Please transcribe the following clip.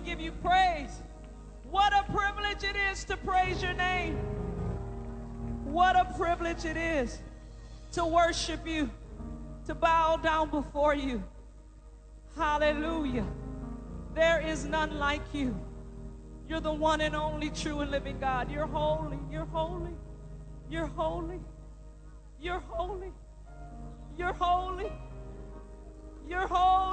give you praise. What a privilege it is to praise your name. What a privilege it is to worship you, to bow down before you. Hallelujah. There is none like you. You're the one and only true and living God. You're holy. You're holy. You're holy. You're holy. You're holy. You're holy.